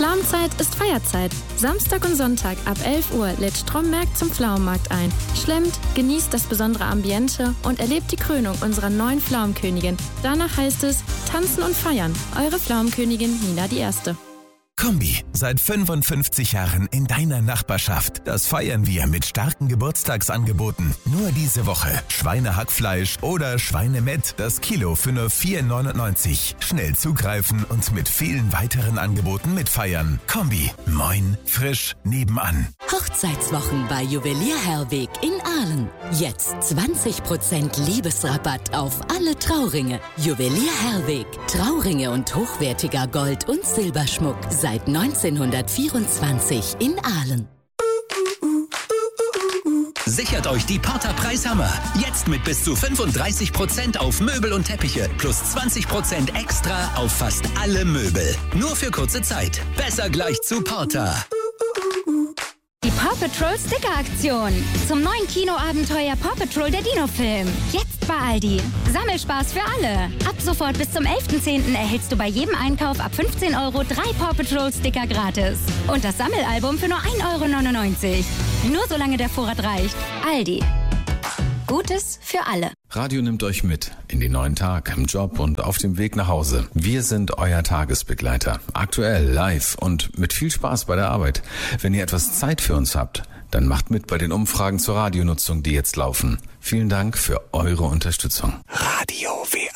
Pflaumenzeit ist Feierzeit. Samstag und Sonntag ab 11 Uhr lädt Stromberg zum Pflaumenmarkt ein. Schlemmt, genießt das besondere Ambiente und erlebt die Krönung unserer neuen Pflaumenkönigin. Danach heißt es Tanzen und Feiern. Eure Pflaumenkönigin Nina die Erste. Kombi, seit 55 Jahren in deiner Nachbarschaft. Das feiern wir mit starken Geburtstagsangeboten. Nur diese Woche Schweinehackfleisch oder Schweinemett, das Kilo für nur 4,99. Schnell zugreifen und mit vielen weiteren Angeboten mitfeiern. Kombi, moin, frisch, nebenan. Hochzeitswochen bei Juwelier Herweg in Aalen. Jetzt 20% Liebesrabatt auf alle Trauringe. Juwelier Herweg. Trauringe und hochwertiger Gold- und Silberschmuck seit 1924 in Aalen. Sichert euch die Porter Preishammer. Jetzt mit bis zu 35% auf Möbel und Teppiche plus 20% extra auf fast alle Möbel. Nur für kurze Zeit. Besser gleich zu Porter. Die Paw Patrol Sticker-Aktion. Zum neuen Kinoabenteuer Paw Patrol der Dino-Film. Jetzt bei Aldi. Sammelspaß für alle. Ab sofort bis zum 11.10. erhältst du bei jedem Einkauf ab 15 € 3 Paw Patrol Sticker gratis. Und das Sammelalbum für nur 1,99 €. Nur solange der Vorrat reicht. Aldi. Gutes für alle. Radio nimmt euch mit in den neuen Tag, im Job und auf dem Weg nach Hause. Wir sind euer Tagesbegleiter. Aktuell, live und mit viel Spaß bei der Arbeit. Wenn ihr etwas Zeit für uns habt, dann macht mit bei den Umfragen zur Radionutzung, die jetzt laufen. Vielen Dank für eure Unterstützung. Radio W.